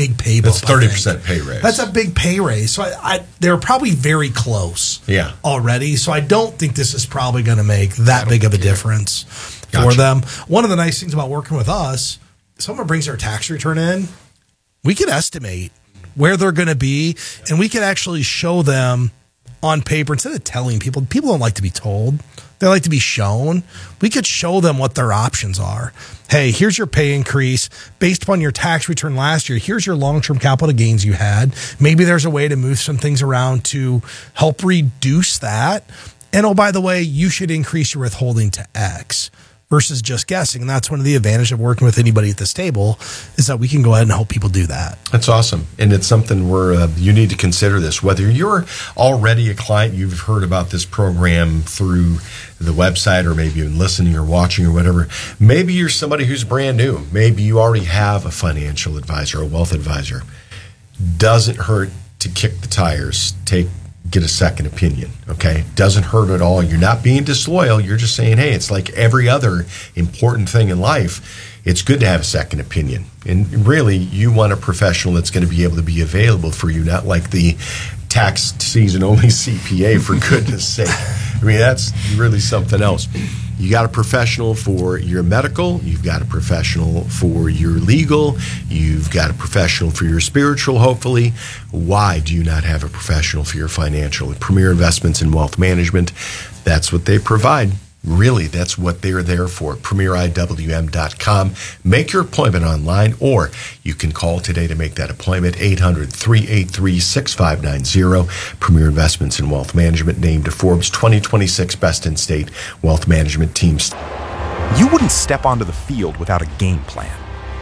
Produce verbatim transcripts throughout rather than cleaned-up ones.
big pay bump. That's thirty percent pay raise. That's a big pay raise. So I, I, they're probably very close yeah. already. So I don't think this is probably going to make that big of a care. difference Gotcha. for them. One of the nice things about working with us, someone brings their tax return in, we can estimate where they're going to be, and we can actually show them on paper instead of telling people. People don't like to be told. They like to be shown. We could show them what their options are. Hey, here's your pay increase based upon your tax return last year. Here's your long-term capital gains you had. Maybe there's a way to move some things around to help reduce that. And oh, by the way, you should increase your withholding to X versus just guessing. And that's one of the advantages of working with anybody at this table is that we can go ahead and help people do that. That's awesome. And it's something where uh, you need to consider this. Whether you're already a client, you've heard about this program through the website or maybe even listening or watching or whatever. Maybe you're somebody who's brand new. Maybe you already have a financial advisor, a wealth advisor. Doesn't hurt to kick the tires, take get a second opinion, okay? Doesn't hurt at all. You're not being disloyal. You're just saying, hey, it's like every other important thing in life. It's good to have a second opinion. And really, you want a professional that's going to be able to be available for you, not like the tax season only C P A, for goodness sake. I mean, that's really something else. You got a professional for your medical, you've got a professional for your legal, you've got a professional for your spiritual, hopefully. Why do you not have a professional for your financial? Premier Investments and Wealth Management, that's what they provide. Really, that's what they're there for. premier I W M dot com. Make your appointment online, or you can call today to make that appointment, eight hundred, three eight three, six five nine zero. Premier Investments and Wealth Management, named to Forbes twenty twenty-six Best in State Wealth Management Teams. You wouldn't step onto the field without a game plan.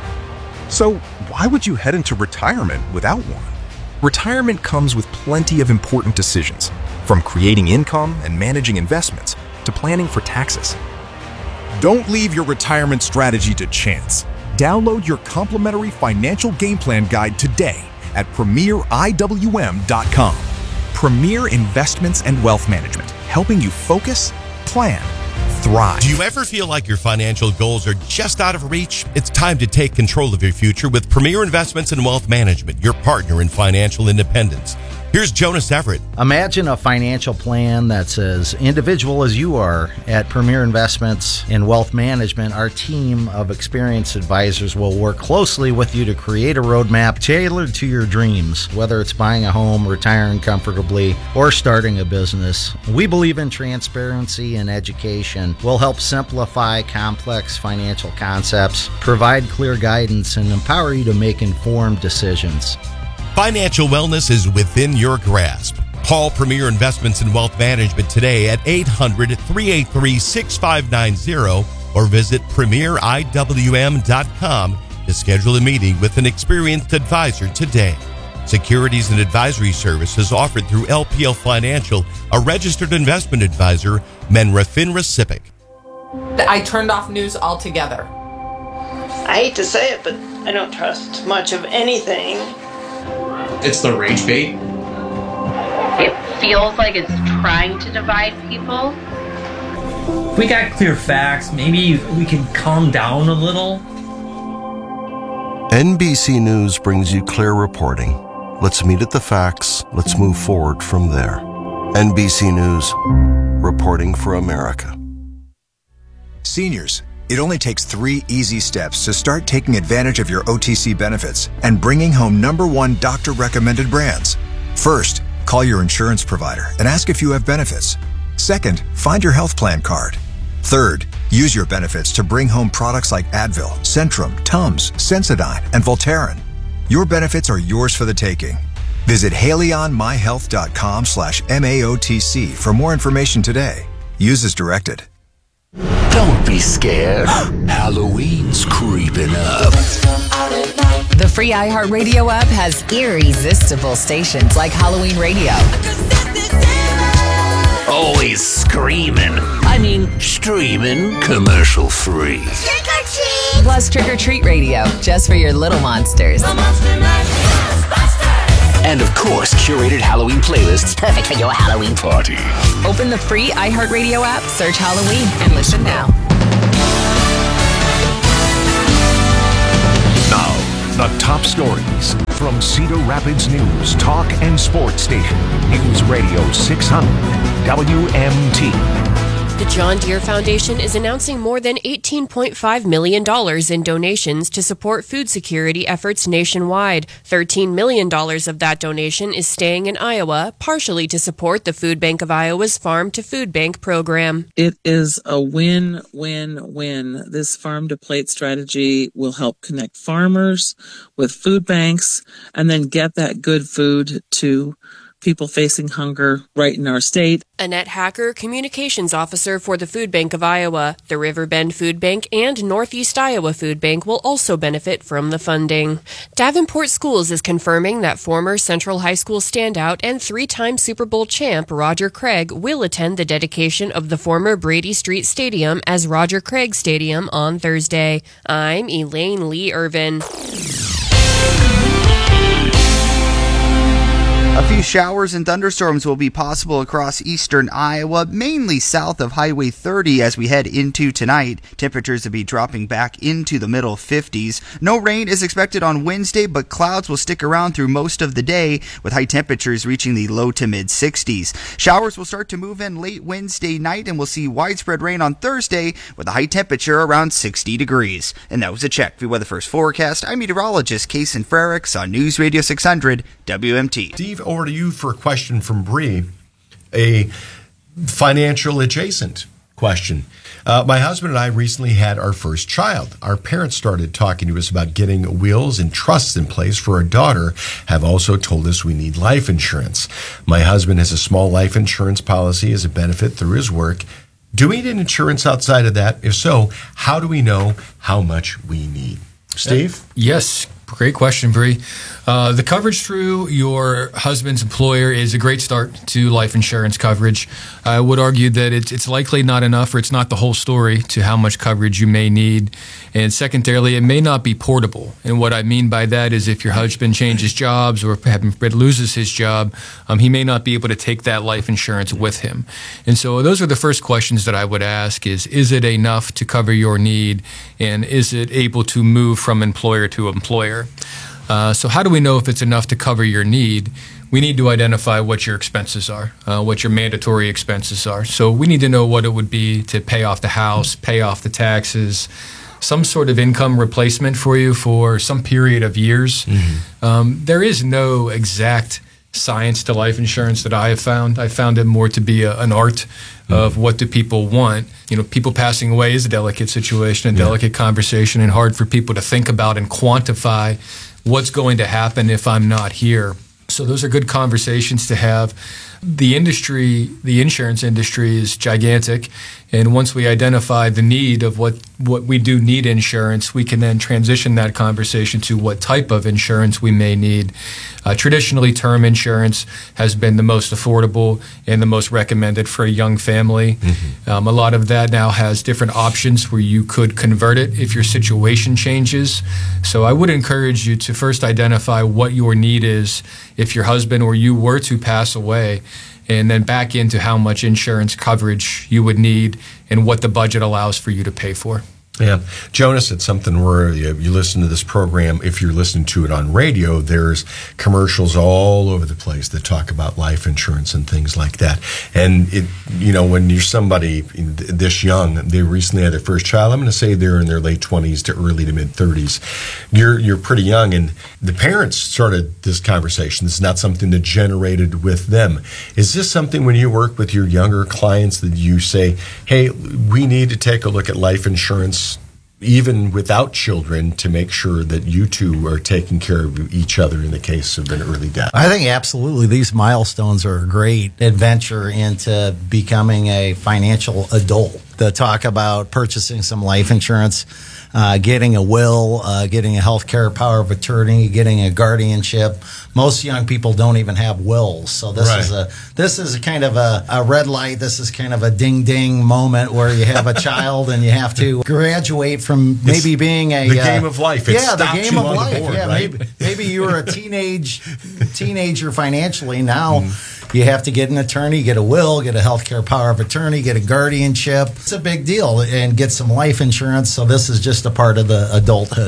So why would you head into retirement without one? Retirement comes with plenty of important decisions, from creating income and managing investments to planning for taxes. Don't leave your retirement strategy to chance. Download your complimentary financial game plan guide today at premier I W M dot com. Premier Investments and Wealth Management, helping you focus, plan, thrive. Do you ever feel like your financial goals are just out of reach? It's time to take control of your future with Premier Investments and Wealth Management, your partner in financial independence. Here's Jonas Everett. Imagine a financial plan that's as individual as you are. At Premier Investments and Wealth Management, our team of experienced advisors will work closely with you to create a roadmap tailored to your dreams. Whether it's buying a home, retiring comfortably, or starting a business, we believe in transparency and education. We'll help simplify complex financial concepts, provide clear guidance, and empower you to make informed decisions. Financial wellness is within your grasp. Call Premier Investments and Wealth Management today at eight hundred, three eight three, six five nine zero or visit premier I W M dot com to schedule a meeting with an experienced advisor today. Securities and advisory services offered through L P L Financial, a registered investment advisor, Menra FINRA SIPC. I turned off news altogether. I hate to say it, but I don't trust much of anything. It's the rage bait. It feels like it's trying to divide people. If we got clear facts, maybe we can calm down a little. N B C News brings you clear reporting. Let's meet at the facts. Let's move forward from there. N B C News, reporting for America. Seniors, it only takes three easy steps to start taking advantage of your O T C benefits and bringing home number one doctor-recommended brands. First, call your insurance provider and ask if you have benefits. Second, find your health plan card. Third, use your benefits to bring home products like Advil, Centrum, Tums, Sensodyne, and Voltaren. Your benefits are yours for the taking. Visit Haleon My Health dot com slash M A O T C for more information today. Use as directed. Don't be scared. Halloween's creeping up. The free iHeartRadio app has irresistible stations like Halloween Radio. Always screaming. I mean, streaming commercial free. Trick or treat! Plus Trick or Treat Radio, just for your little monsters. And of course, curated Halloween playlists perfect for your Halloween party. Open the free iHeartRadio app, search Halloween, and listen now. Now, the top stories. From Cedar Rapids News, Talk and Sports Station, News Radio six hundred, W M T. The John Deere Foundation is announcing more than eighteen point five million dollars in donations to support food security efforts nationwide. thirteen million dollars of that donation is staying in Iowa, partially to support the Food Bank of Iowa's Farm to Food Bank program. It is a win-win-win. This farm to plate strategy will help connect farmers with food banks and then get that good food to people facing hunger right in our state. Annette Hacker, Communications Officer for the Food Bank of Iowa. The Riverbend Food Bank and Northeast Iowa Food Bank will also benefit from the funding. Davenport Schools is confirming that former Central High School standout and three-time Super Bowl champ Roger Craig will attend the dedication of the former Brady Street Stadium as Roger Craig Stadium on Thursday. I'm Elaine Lee Irvin. A few showers and thunderstorms will be possible across eastern Iowa, mainly south of Highway thirty as we head into tonight. Temperatures will be dropping back into the middle fifties. No rain is expected on Wednesday, but clouds will stick around through most of the day, with high temperatures reaching the low to mid sixties. Showers will start to move in late Wednesday night, and we'll see widespread rain on Thursday with a high temperature around sixty degrees. And that was a check. For Weather First Forecast, I'm meteorologist Kason Frericks on News Radio six hundred W M T. Steve, over to you for a question from Bree, a financial adjacent question. Uh, my husband and I recently had our first child. Our parents started talking to us about getting wills and trusts in place for our daughter, have also told us we need life insurance. My husband has a small life insurance policy as a benefit through his work. Do we need insurance outside of that? If so, how do we know how much we need? Steve? Yes. Great question, Bree. Uh, the coverage through your husband's employer is a great start to life insurance coverage. I would argue that it's, it's likely not enough, or it's not the whole story to how much coverage you may need. And secondarily, it may not be portable. And what I mean by that is if your husband changes jobs or heaven forbid loses his job, um, he may not be able to take that life insurance with him. And so those are the first questions that I would ask is, is it enough to cover your need? And is it able to move from employer to employer? Uh, so how do we know if it's enough to cover your need? We need to identify what your expenses are, uh, what your mandatory expenses are. So we need to know what it would be to pay off the house, pay off the taxes, some sort of income replacement for you for some period of years. Mm-hmm. Um, there is no exact science to life insurance that I have found. I found it more to be a, an art mm-hmm. of what do people want. You know, people passing away is a delicate situation, a yeah. delicate conversation, and hard for people to think about and quantify what's going to happen if I'm not here. So those are good conversations to have. The industry, the insurance industry is gigantic. And once we identify the need of what, what we do need insurance, we can then transition that conversation to what type of insurance we may need. Uh, traditionally, term insurance has been the most affordable and the most recommended for a young family. Mm-hmm. Um, a lot of that now has different options where you could convert it if your situation changes. So I would encourage you to first identify what your need is if your husband or you were to pass away, and then back into how much insurance coverage you would need and what the budget allows for you to pay for. Yeah. Jonas, it's something where you, you listen to this program. If you're listening to it on radio, there's commercials all over the place that talk about life insurance and things like that. And, it, you know, when you're somebody this young, they recently had their first child, I'm going to say they're in their late twenties to early to mid thirties. You're, you're pretty young, and the parents started this conversation. This is not something that generated with them. Is this something when you work with your younger clients that you say, hey, we need to take a look at life insurance even without children to make sure that you two are taking care of each other in the case of an early death? I think absolutely these milestones are a great adventure into becoming a financial adult. The talk about purchasing some life insurance, uh, getting a will, uh, getting a health care power of attorney, getting a guardianship. Most young people don't even have wills. So this right. is a this is a kind of a, a red light. This is kind of a ding ding moment where you have a child and you have to graduate from maybe it's being a the game uh, of life. It yeah, the game of life. The board, yeah, right? maybe maybe you were a teenage teenager financially. Now mm. you have to get an attorney, get a will, get a health care power of attorney, get a guardianship. It's a big deal, and get some life insurance. So this is just a part of the adulthood.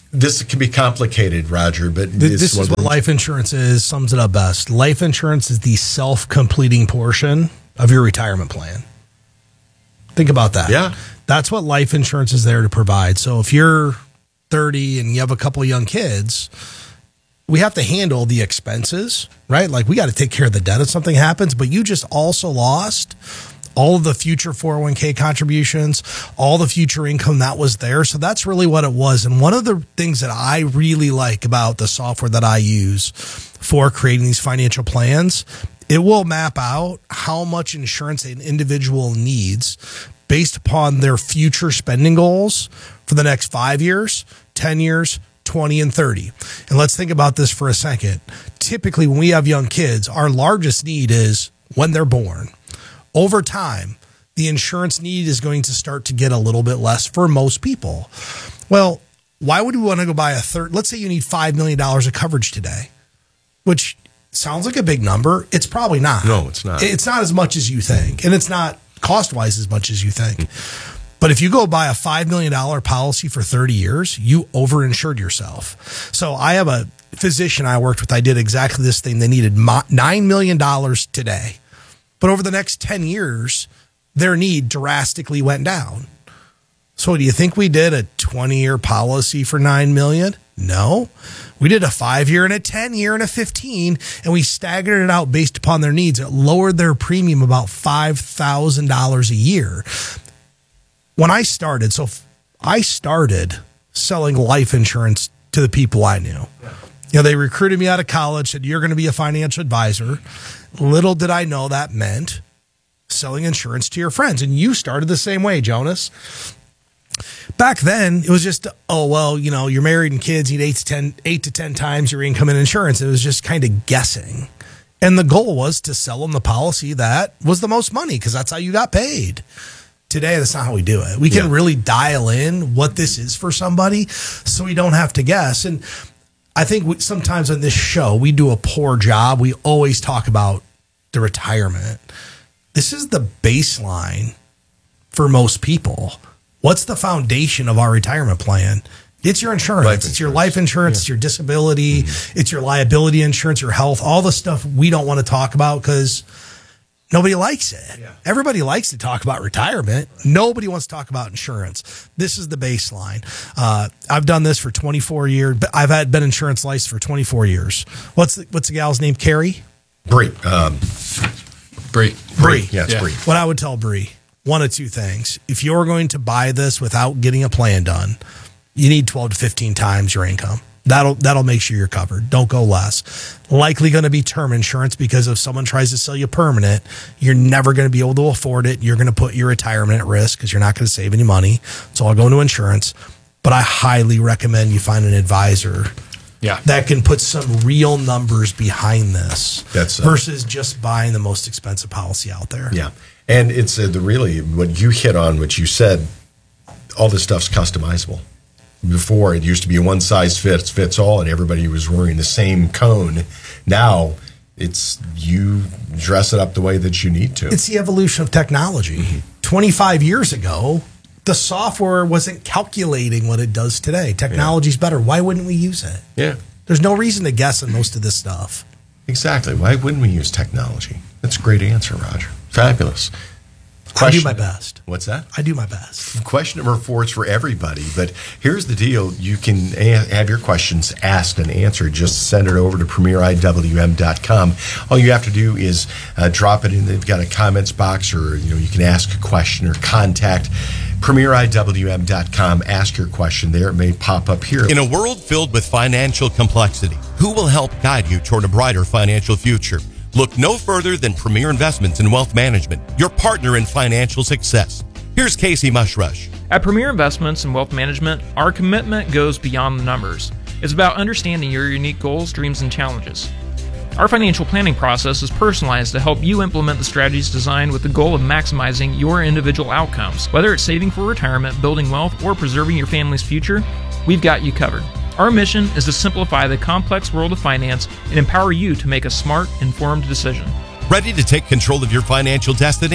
This can be complicated, Roger, but Th- this is what life insurance is, sums it up best. Life insurance is the self-completing portion of your retirement plan. Think about that. Yeah. That's what life insurance is there to provide. So if you're thirty and you have a couple of young kids, we have to handle the expenses, right? Like we got to take care of the debt if something happens, but you just also lost all of the future four oh one k contributions, all the future income that was there. So that's really what it was. And one of the things that I really like about the software that I use for creating these financial plans, it will map out how much insurance an individual needs based upon their future spending goals for the next five years, ten years, twenty and thirty. And let's think about this for a second. Typically, when we have young kids, our largest need is when they're born. Over time, the insurance need is going to start to get a little bit less for most people. Well, why would we want to go buy a third? Let's say you need five million dollars of coverage today, which sounds like a big number. It's probably not. No, it's not. It's not as much as you think. And it's not cost-wise as much as you think. But if you go buy a five million dollars policy for thirty years, you overinsured yourself. So I have a physician I worked with. I did exactly this thing. They needed nine million dollars today. But over the next ten years, their need drastically went down. So do you think we did a twenty-year policy for nine million dollars? No. We did a five-year and a ten-year and a fifteen, and we staggered it out based upon their needs. It lowered their premium about five thousand dollars a year. When I started, so I started selling life insurance to the people I knew. Yeah. You know, they recruited me out of college, said, you're going to be a financial advisor. Little did I know that meant selling insurance to your friends. And you started the same way, Jonas. Back then, it was just, oh, well, you know, you're married and kids, you need eight to ten, eight to ten times your income in insurance. It was just kind of guessing. And the goal was to sell them the policy that was the most money because that's how you got paid. Today, that's not how we do it. We can yeah. really dial in what this is for somebody so we don't have to guess. And I think we, sometimes on this show, we do a poor job. We always talk about the retirement. This is the baseline for most people. What's the foundation of our retirement plan? It's your insurance. Life it's insurance. your life insurance. Yeah. It's your disability. Mm-hmm. It's your liability insurance, your health, all the stuff we don't want to talk about because nobody likes it. Yeah. Everybody likes to talk about retirement. Nobody wants to talk about insurance. This is the baseline. Uh, I've done this for twenty-four years. But I've had been insurance licensed for twenty-four years. What's the, what's the gal's name? Carrie? Bree. Um, Bree. Bree. Yeah, it's Yeah. Bree. What I would tell Bree, one of two things. If you're going to buy this without getting a plan done, you need twelve to fifteen times your income. That'll that'll make sure you're covered. Don't go less. Likely going to be term insurance because if someone tries to sell you permanent, you're never going to be able to afford it. You're going to put your retirement at risk because you're not going to save any money. It's all going to insurance. But I highly recommend you find an advisor yeah. that can put some real numbers behind this That's, uh, versus just buying the most expensive policy out there. Yeah. And it's uh, the really, what you hit on, what you said, all this stuff's customizable. Before, it used to be one size fits fits all, and everybody was wearing the same cone. Now, it's you dress it up the way that you need to. It's the evolution of technology. Mm-hmm. twenty-five years ago, the software wasn't calculating what it does today. Technology's yeah. better. Why wouldn't we use it? Yeah. There's no reason to guess on most of this stuff. Exactly. Why wouldn't we use technology? That's a great answer, Roger. Fabulous. Question, I do my best. What's that? I do my best. Question number four is for everybody, but here's the deal. You can a- have your questions asked and answered. Just send it over to premier I W M dot com. All you have to do is uh, drop it in. They've got a comments box, or you know you can ask a question or contact premier I W M dot com. Ask your question there. It may pop up here. In a world filled with financial complexity, who will help guide you toward a brighter financial future? Look no further than Premier Investments and Wealth Management, your partner in financial success. Here's Casey Mushrush. At Premier Investments and Wealth Management, our commitment goes beyond the numbers. It's about understanding your unique goals, dreams, and challenges. Our financial planning process is personalized to help you implement the strategies designed with the goal of maximizing your individual outcomes. Whether it's saving for retirement, building wealth, or preserving your family's future, we've got you covered. Our mission is to simplify the complex world of finance and empower you to make a smart, informed decision. Ready to take control of your financial destiny?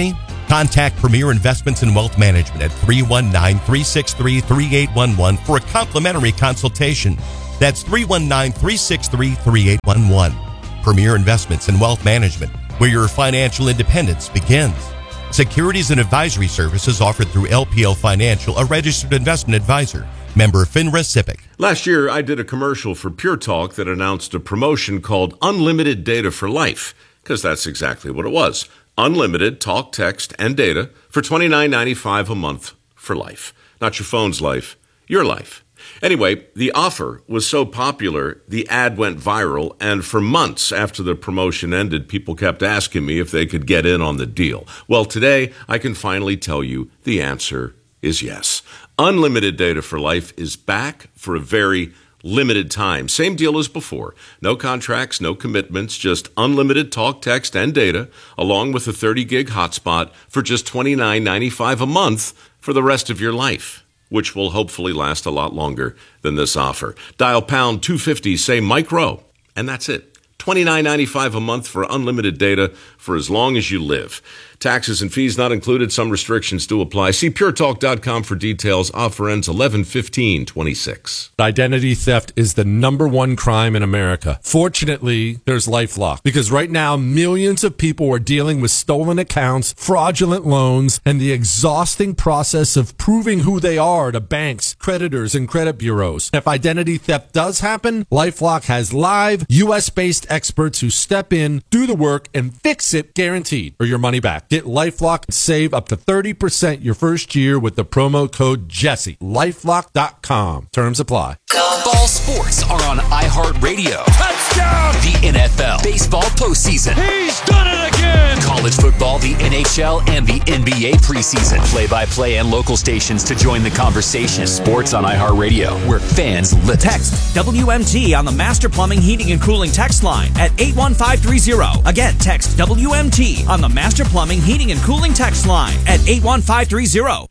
Contact Premier Investments and Wealth Management at three one nine, three six three, three eight one one for a complimentary consultation. That's three one nine, three six three, three eight one one. Premier Investments and Wealth Management, where your financial independence begins. Securities and advisory services offered through L P L Financial, a registered investment advisor. Member FINRA SIPC. Last year, I did a commercial for Pure Talk that announced a promotion called Unlimited Data for Life, because that's exactly what it was. Unlimited talk, text, and data for twenty-nine ninety-five a month for life. Not your phone's life, your life. Anyway, the offer was so popular, the ad went viral, and for months after the promotion ended, people kept asking me if they could get in on the deal. Well, today, I can finally tell you the answer is yes. Unlimited Data for Life is back for a very limited time. Same deal as before. No contracts, no commitments, just unlimited talk, text, and data, along with a thirty gig hotspot for just twenty-nine ninety-five a month for the rest of your life, which will hopefully last a lot longer than this offer. Dial pound two fifty, say Mike Rowe, and that's it. twenty-nine ninety-five a month for unlimited data for as long as you live. Taxes and fees not included. Some restrictions do apply. See pure talk dot com for details. Offer ends eleven fifteen twenty-six. Identity theft is the number one crime in America. Fortunately, there's LifeLock, because right now millions of people are dealing with stolen accounts, fraudulent loans, and the exhausting process of proving who they are to banks, creditors, and credit bureaus. If identity theft does happen, LifeLock has live U S based experts who step in, do the work, and fix it, guaranteed, or your money back. Get LifeLock and save up to thirty percent your first year with the promo code Jesse. LifeLock dot com. Terms apply. Fall sports are on iHeartRadio. Touchdown! The N F L, baseball postseason. He's done it again! College football, the N H L, and the N B A preseason. Play-by-play and local stations to join the conversation. Sports on iHeartRadio, where fans live. Text W M T on the Master Plumbing, Heating, and Cooling text line at eight one five three zero. Again, text W M T on the Master Plumbing, Heating, and Cooling text line at eight one five three zero.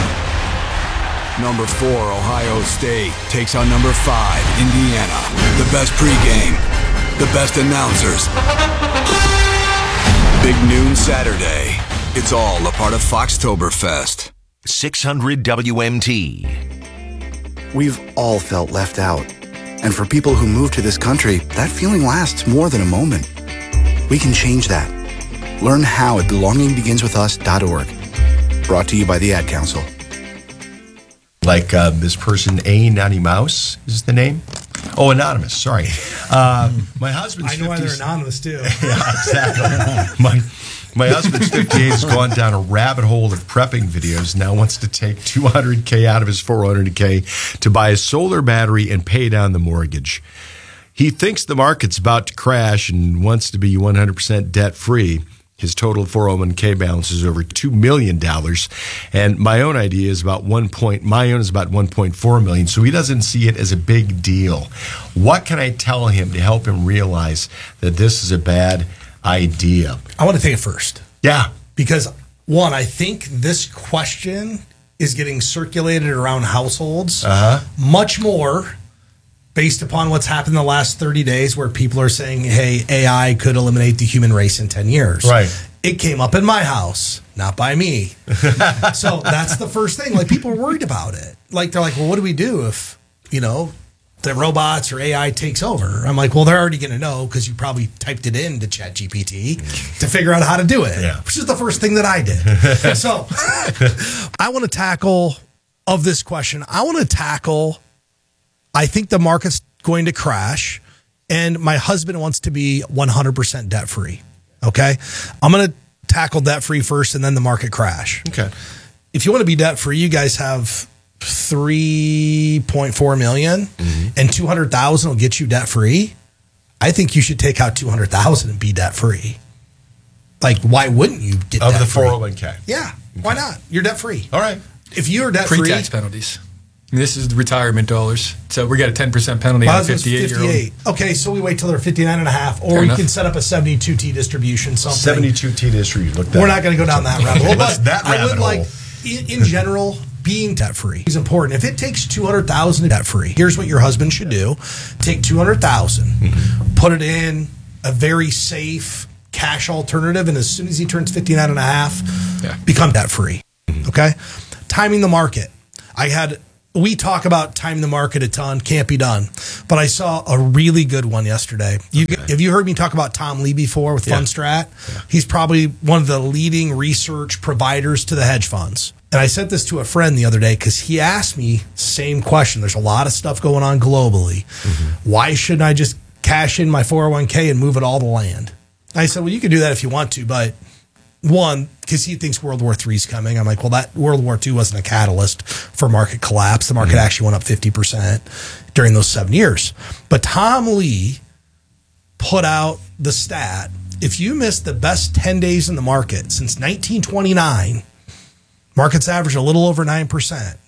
Number four, Ohio State, takes on number five, Indiana. The best pregame, the best announcers. Big noon Saturday. It's all a part of Foxtoberfest. six hundred W M T. We've all felt left out. And for people who move to this country, that feeling lasts more than a moment. We can change that. Learn how at belonging begins with us dot org. Brought to you by the Ad Council. Like uh, this person, A Naughty Mouse is the name. Oh, anonymous. Sorry. Uh, my husband's. I know why they're anonymous too. Yeah, exactly. my my husband's fifty-eight has gone down a rabbit hole of prepping videos. Now wants to take two hundred K out of his four hundred K to buy a solar battery and pay down the mortgage. He thinks the market's about to crash and wants to be one hundred percent debt free. His total four oh one K balance is over two million dollars. And my own idea is about one point, my own is about one point four million dollars. So he doesn't see it as a big deal. What can I tell him to help him realize that this is a bad idea? I want to take it first. Yeah. Because, one, I think this question is getting circulated around households uh-huh. much more based upon what's happened in the last thirty days, where people are saying, hey, A I could eliminate the human race in ten years. Right. It came up in my house, not by me. So that's the first thing. Like, people are worried about it. Like, they're like, well, what do we do if, you know, the robots or A I takes over? I'm like, well, they're already going to know because you probably typed it into ChatGPT to figure out how to do it, yeah. which is the first thing that I did. So I want to tackle, of this question, I want to tackle, I think the market's going to crash, and my husband wants to be one hundred percent debt free. Okay. I'm going to tackle debt free first and then the market crash. Okay. If you want to be debt free, you guys have three point four million mm-hmm. and two hundred thousand will get you debt free. I think you should take out two hundred thousand and be debt free. Like, why wouldn't you get of debt the free? four oh one K? Yeah. Okay. Why not? You're debt free. All right. If you're debt free, pre-tax penalties. This is the retirement dollars. So we got a ten percent penalty on a fifty-eight-year-old. Okay, so we wait till they're fifty-nine and a half, or Fair we enough. can set up a seventy-two T distribution, something. seventy-two T distribution. Look that We're not going to go down that rabbit hole. That's But that I rabbit would hole. like, in, in general, being debt free is important. If it takes two hundred thousand debt free, here's what your husband should do: take two hundred thousand, mm-hmm. put it in a very safe cash alternative, and as soon as he turns fifty-nine and a half, yeah. become debt free. Okay, timing the market. I had. We talk about timing the market a ton, can't be done. But I saw a really good one yesterday. You, okay. Have you heard me talk about Tom Lee before with yeah. FundStrat? Yeah. He's probably one of the leading research providers to the hedge funds. And I sent this to a friend the other day because he asked me same question. There's a lot of stuff going on globally. Mm-hmm. Why shouldn't I just cash in my four oh one k and move it all to land? I said, well, you can do that if you want to, but one, because he thinks World War Three is coming. I'm like, well, that World War Two wasn't a catalyst for market collapse. The market mm-hmm. actually went up fifty percent during those seven years. But Tom Lee put out the stat, if you missed the best ten days in the market since nineteen twenty-nine, markets averaged a little over nine percent.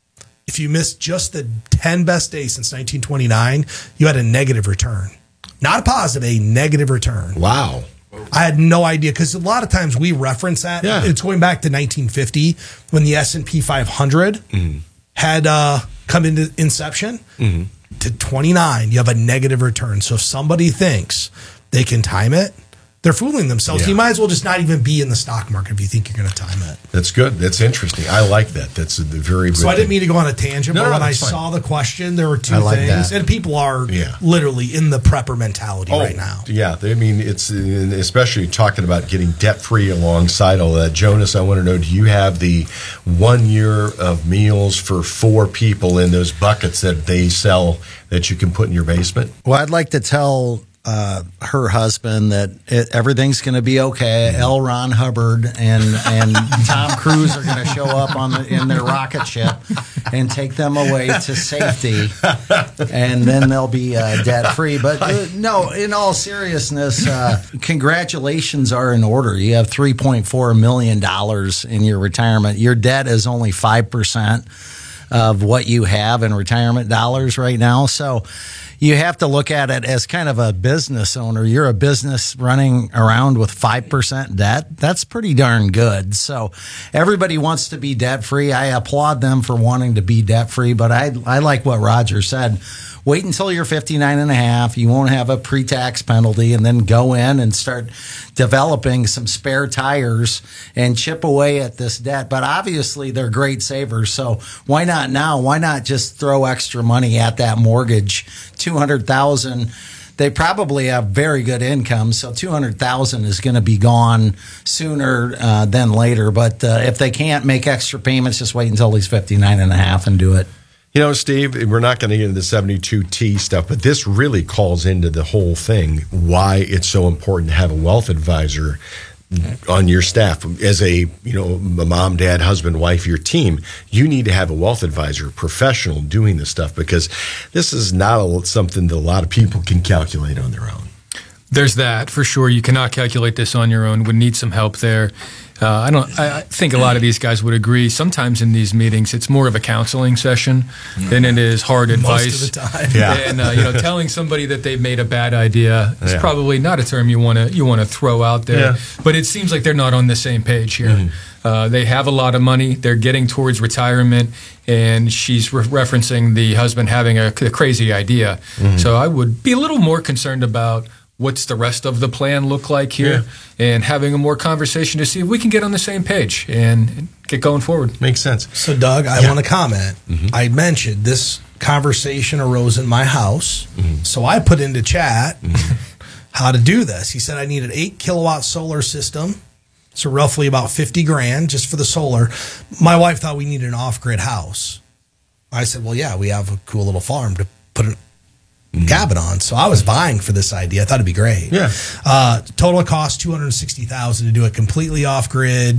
If you missed just the ten best days since nineteen twenty-nine, you had a negative return. Not a positive, a negative return. Wow. I had no idea because a lot of times we reference that. Yeah. It's going back to nineteen fifty when the S and P five hundred mm-hmm. had uh, come into inception. Mm-hmm. To twenty-nine, you have a negative return. So if somebody thinks they can time it, they're fooling themselves. Yeah. You might as well just not even be in the stock market if you think you're going to time it. That's good. That's interesting. I like that. That's a very good So I didn't thing. mean to go on a tangent, No, but no, when I that's fine. saw the question, there were two I like things. that. And people are Yeah. literally in the prepper mentality Oh, right now. Yeah, I mean, it's especially talking about getting debt free alongside all that. Jonas, I want to know, do you have the one year of meals for four people in those buckets that they sell that you can put in your basement? Well, I'd like to tell uh, her husband that it, everything's going to be okay. L. Ron Hubbard and and Tom Cruise are going to show up on the, in their rocket ship and take them away to safety, and then they'll be uh, debt free. But uh, no, in all seriousness, uh, congratulations are in order. You have three point four million dollars in your retirement. Your debt is only five percent of what you have in retirement dollars right now. So you have to look at it as kind of a business owner. You're a business running around with five percent debt. That's pretty darn good. So everybody wants to be debt free. I applaud them for wanting to be debt free, but I, I like what Roger said. Wait until you're fifty-nine and a half. You won't have a pre-tax penalty, and then go in and start developing some spare tires and chip away at this debt. But obviously they're great savers. So why not now? Why not just throw extra money at that mortgage? two hundred thousand dollars. They probably have very good income, so two hundred thousand dollars is going to be gone sooner uh, than later. But uh, if they can't make extra payments, just wait until he's fifty-nine and a half and do it. You know, Steve, we're not going to get into the seventy-two T stuff, but this really calls into the whole thing, why it's so important to have a wealth advisor on your staff. As a, you know, a mom, dad, husband, wife, your team, you need to have a wealth advisor, a professional doing this stuff, because this is not a, something that a lot of people can calculate on their own. There's that for sure. You cannot calculate this on your own. Would need some help there. Uh, I don't. I I think a lot of these guys would agree. Sometimes in these meetings, it's more of a counseling session than it is hard advice. Most of the time, yeah. And uh, you know, telling somebody that they've made a bad idea is Yeah. probably not a term you want to you want to throw out there. Yeah. But it seems like they're not on the same page here. Mm-hmm. Uh, they have a lot of money. They're getting towards retirement, and she's re- referencing the husband having a, a crazy idea. Mm-hmm. So I would be a little more concerned about what's the rest of the plan look like here, Yeah. and having a more conversation to see if we can get on the same page and, and get going forward. Makes sense. So, Doug, I Yeah. want to comment. Mm-hmm. I mentioned this conversation arose in my house, Mm-hmm. so I put into chat how to do this. He said I need an eight kilowatt solar system, so roughly about fifty grand just for the solar. My wife thought we needed an off grid house. I said, well, yeah, we have a cool little farm to put an cabin on. So I was vying for this idea. I thought it'd be great. Yeah. Uh, total cost two hundred sixty thousand to do it completely off grid,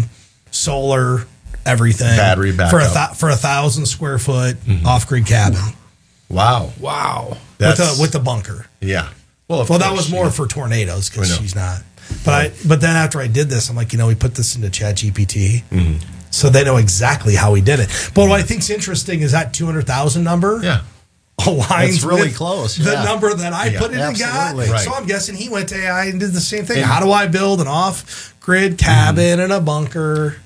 solar, everything. Battery backup. for a th- for a thousand square foot off grid cabin Wow. Wow. with That's, the with the bunker. yeah. Well, of Well, that course, was more yeah. for tornadoes I because know. she's not. But I but then after I did this, I'm like, you know, we put this into Chat G P T. Mm-hmm. So they know exactly how we did it. But what I think's interesting is that two hundred thousand number. Yeah. Aligns That's really with close, the yeah. number that I Yeah, put in and got. absolutely. Right. So I'm guessing he went to A I and did the same thing. And- How do I build an off-grid cabin and a bunker?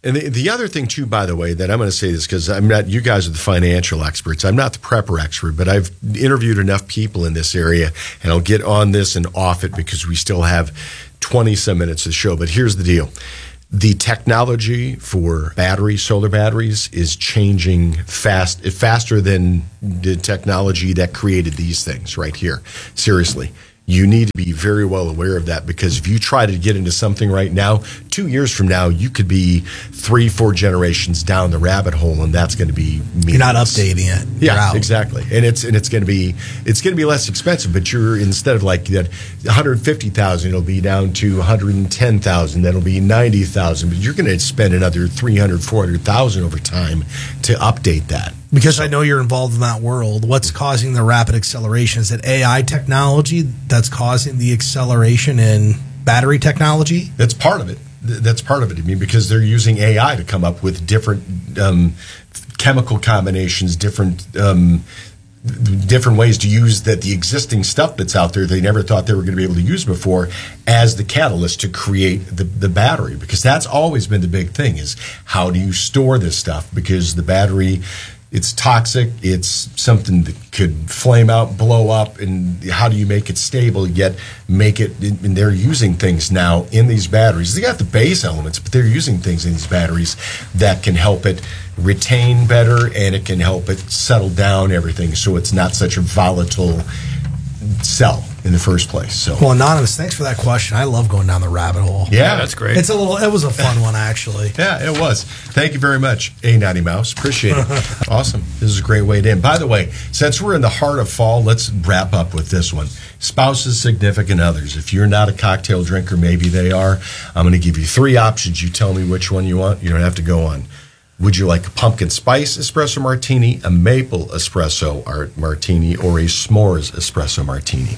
And the, the other thing, too, by the way, that I'm going to say this because I'm not, you guys are the financial experts. I'm not the prepper expert, but I've interviewed enough people in this area, and I'll get on this and off it because we still have twenty some minutes of the show. But here's the deal. The technology for batteries, solar batteries, is changing fast, faster than the technology that created these things right here. Seriously. You need to be very well aware of that because if you try to get into something right now, two years from now, you could be three, four generations down the rabbit hole, and that's going to be meaningless. You're not updating it. You're Yeah, out. exactly. And it's and it's going to be it's going to be less expensive, but you're instead of like that one hundred fifty thousand, it'll be down to one hundred ten thousand. That'll be ninety thousand, but you're going to spend another three hundred, four hundred thousand over time to update that. Because I know you're involved in that world. What's causing the rapid acceleration? Is it A I technology that's causing the acceleration in battery technology? That's part of it. Th- That's part of it. I mean, because they're using A I to come up with different um, chemical combinations, different um, different ways to use that the existing stuff that's out there they never thought they were going to be able to use before as the catalyst to create the, the battery. Because that's always been the big thing is how do you store this stuff? Because the battery, it's toxic. It's something that could flame out, blow up, and how do you make it stable yet make it? And they're using things now in these batteries. They got the base elements, but they're using things in these batteries that can help it retain better and it can help it settle down everything so it's not such a volatile cell in the first place. So, Well, Anonymous, thanks for that question. I love going down the rabbit hole. Yeah, that's great. It's a little. It was a fun one, actually. Yeah, it was. Thank you very much, A ninety Mouse. Appreciate it. Awesome. This is a great way to end. By the way, since we're in the heart of fall, let's wrap up with this one. Spouses, significant others. If you're not a cocktail drinker, maybe they are. I'm going to give you three options. You tell me which one you want. You don't have to go on. Would you like a pumpkin spice espresso martini, a maple espresso art martini, or a s'mores espresso martini?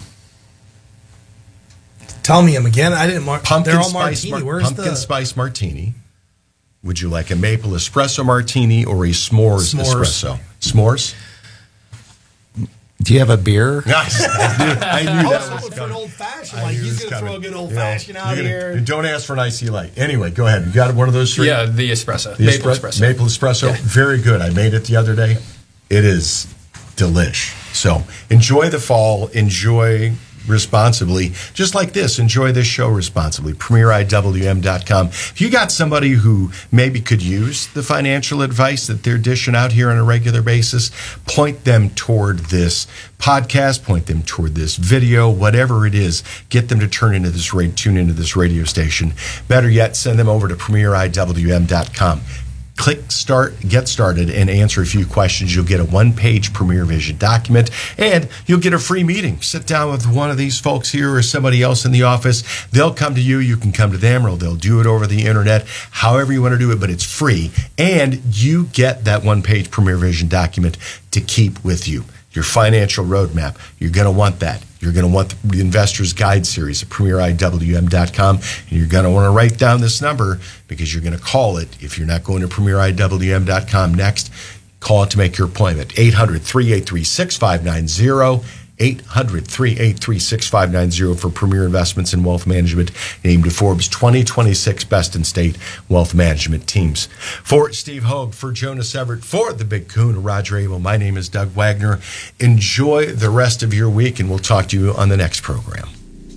Tell me them again. I didn't. Mar- Pumpkin they're all spice, martini. mar- Where's pumpkin the spice martini. Would you like a maple espresso martini or a s'mores, S'mores. espresso? S'mores? Do you have a beer? Nice. I knew, I knew I was that hoping was for an coming. old fashioned. I Like knew he's it was going to throw a coming. good old You know, fashioned out you're gonna- here. you don't ask for an iced light. Anyway, go ahead. You got one of those three? Yeah, the espresso. The Maple espre- espresso. Maple espresso. Yeah. Very good. I made it the other day. It is delish. So enjoy the fall. Enjoy responsibly. Just like this, enjoy this show responsibly. Premier I W M dot com. If you got somebody who maybe could use the financial advice that they're dishing out here on a regular basis, point them toward this podcast, point them toward this video, whatever it is, get them to turn into this radio, tune into this radio station. Better yet, send them over to Premier I W M dot com. Click start, get started, and answer a few questions. You'll get a one-page Premier Vision document, and you'll get a free meeting. Sit down with one of these folks here or somebody else in the office. They'll come to you. You can come to them, or they'll do it over the internet, however you want to do it, but it's free. And you get that one-page Premier Vision document to keep with you. Your financial roadmap. You're going to want that. You're going to want the Investor's Guide series at Premier I W M dot com. And you're going to want to write down this number because you're going to call it. If you're not going to Premier I W M dot com next, call it to make your appointment. eight hundred, three eight three, six five nine zero. eight hundred, three eight three, six five nine zero for Premier Investments in Wealth Management, named to Forbes twenty twenty-six Best in State Wealth Management Teams. For Steve Hogue, for Jonas Everett, for the Big Coon, Roger Abel, my name is Doug Wagner. Enjoy the rest of your week, and we'll talk to you on the next program.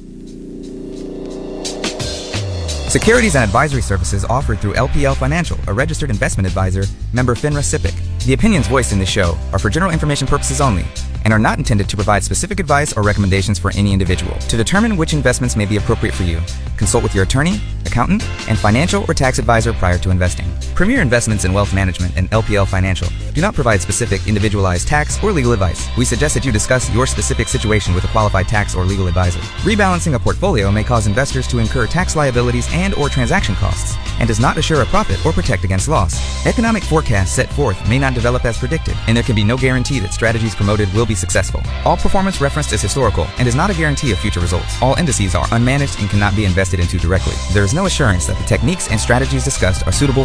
Securities and advisory services offered through L P L Financial, a registered investment advisor, member FINRA SIPC. The opinions voiced in this show are for general information purposes only and are not intended to provide specific advice or recommendations for any individual. To determine which investments may be appropriate for you, consult with your attorney, accountant, and financial or tax advisor prior to investing. Premier Investments in Wealth Management and L P L Financial do not provide specific individualized tax or legal advice. We suggest that you discuss your specific situation with a qualified tax or legal advisor. Rebalancing a portfolio may cause investors to incur tax liabilities and or transaction costs and does not assure a profit or protect against loss. Economic forecasts set forth may not develop as predicted, and there can be no guarantee that strategies promoted will be successful. All performance referenced is historical and is not a guarantee of future results. All indices are unmanaged and cannot be invested into directly. There is no assurance that the techniques and strategies discussed are suitable for all investors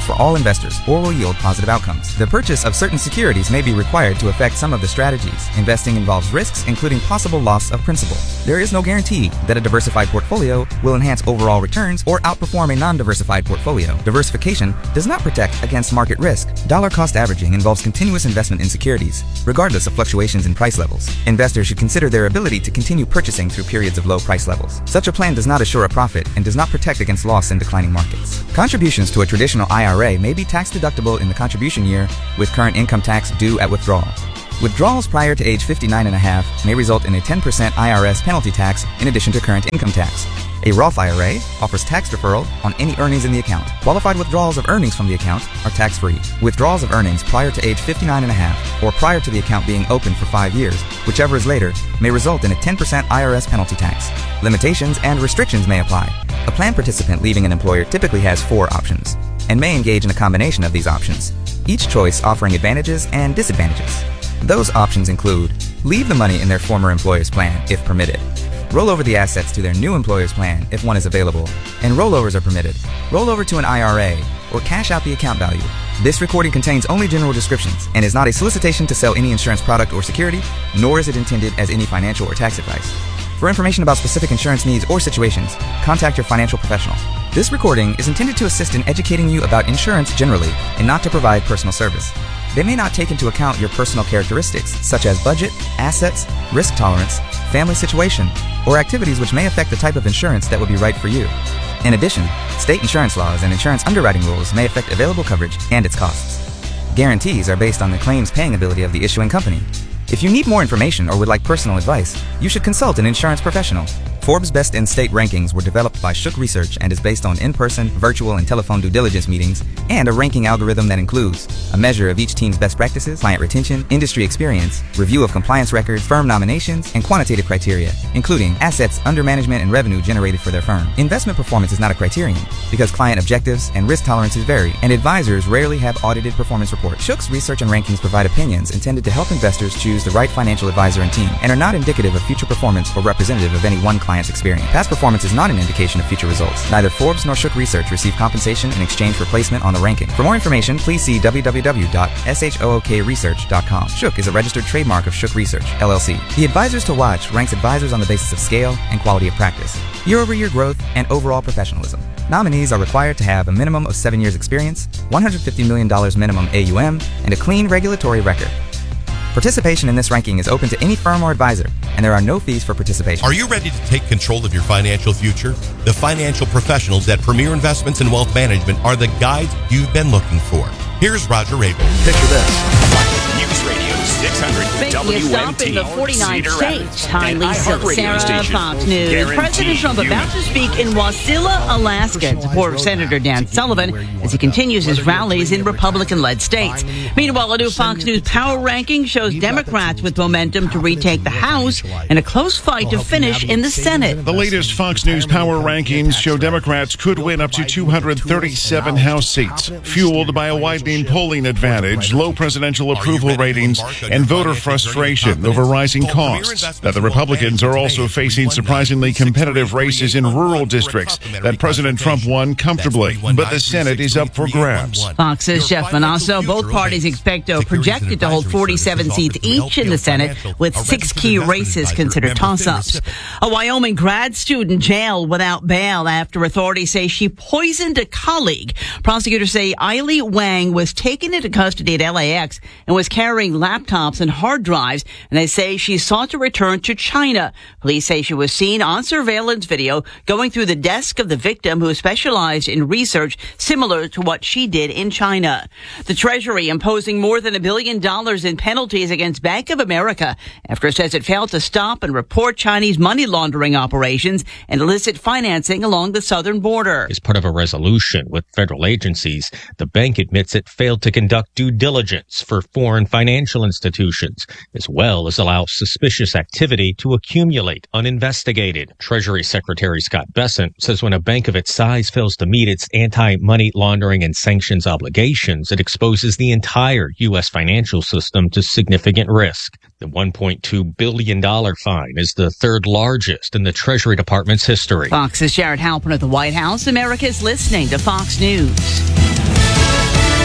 investors or will yield positive outcomes. The purchase of certain securities may be required to affect some of the strategies. Investing involves risks, including possible loss of principal. There is no guarantee that a diversified portfolio will enhance overall returns or outperform a non-diversified portfolio. Diversification does not protect against market risk. Dollar cost averaging involves continuous investment in securities, regardless of fluctuations in price levels. Investors should consider their ability to continue purchasing through periods of low price levels. Such a plan does not assure a profit and does not protect against loss in declining markets. Contributions to a traditional I R A may be tax deductible in the contribution year, with current income tax due at withdrawal. Withdrawals prior to age fifty-nine and a half may result in a ten percent I R S penalty tax in addition to current income tax. A Roth I R A offers tax deferral on any earnings in the account. Qualified withdrawals of earnings from the account are tax-free. Withdrawals of earnings prior to age fifty-nine and a half or prior to the account being open for five years, whichever is later, may result in a ten percent I R S penalty tax. Limitations and restrictions may apply. A plan participant leaving an employer typically has four options and may engage in a combination of these options, each choice offering advantages and disadvantages. Those options include leave the money in their former employer's plan if permitted, roll over the assets to their new employer's plan if one is available, and rollovers are permitted, roll over to an I R A, or cash out the account value. This recording contains only general descriptions and is not a solicitation to sell any insurance product or security, nor is it intended as any financial or tax advice. For information about specific insurance needs or situations, contact your financial professional. This recording is intended to assist in educating you about insurance generally and not to provide personal service. They may not take into account your personal characteristics, such as budget, assets, risk tolerance, family situation, or activities which may affect the type of insurance that would be right for you. In addition, state insurance laws and insurance underwriting rules may affect available coverage and its costs. Guarantees are based on the claims paying ability of the issuing company. If you need more information or would like personal advice, you should consult an insurance professional. Forbes' Best in State rankings were developed by Shook Research and is based on in-person, virtual, and telephone due diligence meetings and a ranking algorithm that includes a measure of each team's best practices, client retention, industry experience, review of compliance records, firm nominations, and quantitative criteria, including assets under management and revenue generated for their firm. Investment performance is not a criterion because client objectives and risk tolerances vary, and advisors rarely have audited performance reports. Shook's research and rankings provide opinions intended to help investors choose the right financial advisor and team and are not indicative of future performance or representative of any one client experience. Past performance is not an indication of future results. Neither Forbes nor Shook Research receive compensation in exchange for placement on the ranking. For more information, please see w w w dot shook research dot com. Shook is a registered trademark of Shook Research, L L C. The Advisors to Watch ranks advisors on the basis of scale and quality of practice, year-over-year growth, and overall professionalism. Nominees are required to have a minimum of seven years experience, one hundred fifty million dollars minimum A U M, and a clean regulatory record. Participation in this ranking is open to any firm or advisor, and there are no fees for participation. Are you ready to take control of your financial future? The financial professionals at Premier Investments and Wealth Management are the guides you've been looking for. Here's Roger Abel. Picture this. News Radio six hundred Making a stop in the forty-nine states. Hi, Lisa. Sarah, Fox News. President Trump about to speak in Wasilla, Alaska, in support of Senator Dan Sullivan as he continues his rallies in Republican-led states. Meanwhile, a new Fox News power ranking shows Democrats with momentum to retake the House and a close fight to finish in the Senate. The latest Fox News power rankings show Democrats could win up to two hundred thirty-seven House seats, fueled by a widening polling advantage, low presidential approval ratings, and voter frustration over rising costs. Now, the Republicans are also facing surprisingly competitive races in rural districts that President Trump won comfortably, but the Senate is up for grabs. Fox's Jeff Manasso. Both parties expect to projected to hold forty-seven seats each in the Senate, with six key races considered toss-ups. A Wyoming grad student jailed without bail after authorities say she poisoned a colleague. Prosecutors say Eiley Wang was taken into custody at L A X and was carrying laptops and hard drives, and they say she sought to return to China. Police say she was seen on surveillance video going through the desk of the victim, who specialized in research similar to what she did in China. The Treasury imposing more than a billion dollars in penalties against Bank of America after it says it failed to stop and report Chinese money laundering operations and illicit financing along the southern border. As part of a resolution with federal agencies, the bank admits it failed to conduct due diligence for foreign financial institutions, as well as allow suspicious activity to accumulate uninvestigated. Treasury Secretary Scott Bessent says when a bank of its size fails to meet its anti-money laundering and sanctions obligations, it exposes the entire U S financial system to significant risk. The one point two billion dollars fine is the third largest in the Treasury Department's history. Fox's Jared Halpern at the White House. America's listening to Fox News.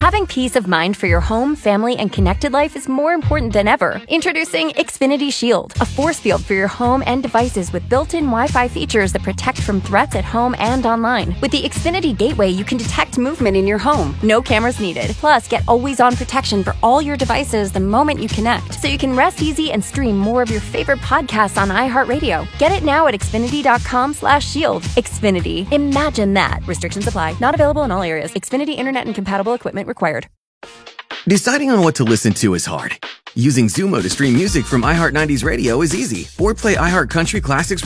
Having peace of mind for your home, family, and connected life is more important than ever. Introducing Xfinity Shield, a force field for your home and devices with built-in Wi-Fi features that protect from threats at home and online. With the Xfinity Gateway, you can detect movement in your home. No cameras needed. Plus, get always-on protection for all your devices the moment you connect, so you can rest easy and stream more of your favorite podcasts on iHeartRadio. Get it now at Xfinity.com slash shield. Xfinity. Imagine that. Restrictions apply. Not available in all areas. Xfinity Internet and compatible equipment required. Deciding on what to listen to is hard. Using Zumo to stream music from iHeart nineties Radio is easy. Or play iHeart Country Classics